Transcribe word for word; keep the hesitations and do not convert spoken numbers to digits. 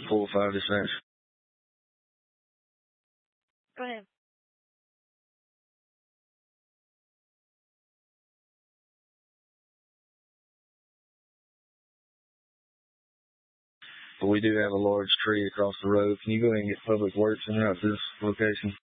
four five dispatch. Go ahead. But we do have a large tree across the road. Can you go ahead and get Public Works en route to this location?